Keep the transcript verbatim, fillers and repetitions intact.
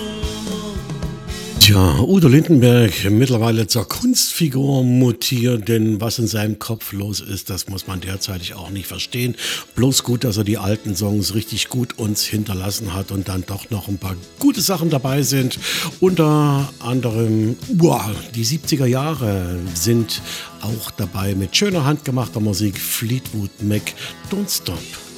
Tja, Udo Lindenberg mittlerweile zur Kunstfigur mutiert, denn was in seinem Kopf los ist, das muss man derzeitig auch nicht verstehen. Bloß gut, dass er die alten Songs richtig gut uns hinterlassen hat und dann doch noch ein paar gute Sachen dabei sind. Unter anderem, boah, die siebziger Jahre sind auch dabei mit schöner handgemachter Musik. Fleetwood Mac, Don't Stop.